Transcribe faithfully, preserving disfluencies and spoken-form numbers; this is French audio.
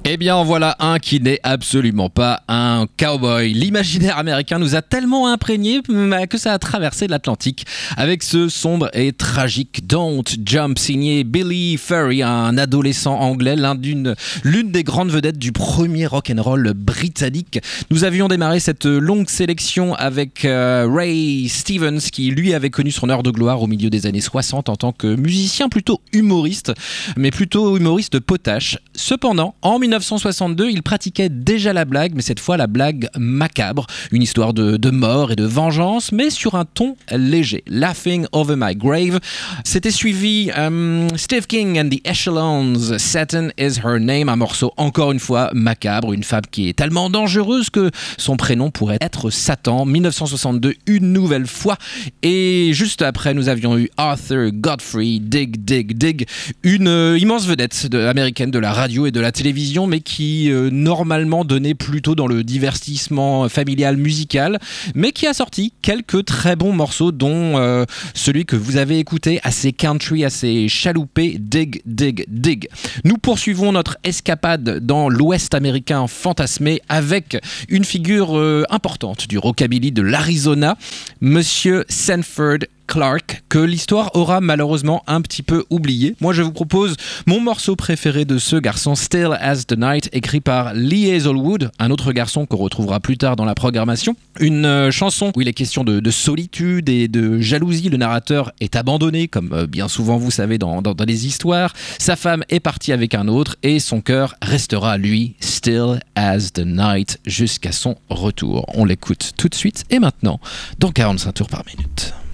Eh bien, en voilà un qui n'est absolument pas un cowboy. L'imaginaire américain nous a tellement imprégnés que ça a traversé l'Atlantique avec ce sombre et tragique Don't Jump signé Billy Furry, un adolescent anglais, l'un d'une, l'une des grandes vedettes du premier rock'n'roll britannique. Nous avions démarré cette longue sélection avec euh, Ray Stevens qui lui avait connu son heure de gloire au milieu des années soixante en tant que musicien plutôt humoriste, mais plutôt humoriste potache. Cependant, en dix-neuf cent soixante-deux, il pratiquait déjà la blague, mais cette fois la blague macabre, une histoire de, de mort et de vengeance, mais sur un ton léger. Laughing Over My Grave. C'était suivi um, Steve King and the Echelons, Satan Is Her Name, un morceau encore une fois macabre, une femme qui est tellement dangereuse que son prénom pourrait être Satan. dix-neuf cent soixante-deux, une nouvelle fois. Et juste après, nous avions eu Arthur Godfrey, Dig, Dig, Dig, une euh, immense vedette de, américaine de la radio et de la télévision, mais qui euh, normalement donnait plutôt dans le divertissement familial musical, mais qui a sorti quelques très bons morceaux, dont euh, celui que vous avez écouté, assez country, assez chaloupé, Dig, Dig, Dig. Nous poursuivons notre escapade dans l'Ouest américain fantasmé avec une figure euh, importante du rockabilly de l'Arizona, Monsieur Sanford Clark, que l'histoire aura malheureusement un petit peu oublié. Moi, je vous propose mon morceau préféré de ce garçon, Still As The Night, écrit par Lee Hazelwood, un autre garçon qu'on retrouvera plus tard dans la programmation. Une euh, chanson où il est question de, de solitude et de jalousie. Le narrateur est abandonné, comme euh, bien souvent vous savez dans, dans, dans les histoires. Sa femme est partie avec un autre et son cœur restera, lui, Still As The Night, jusqu'à son retour. On l'écoute tout de suite et maintenant dans quarante-cinq tours par minute.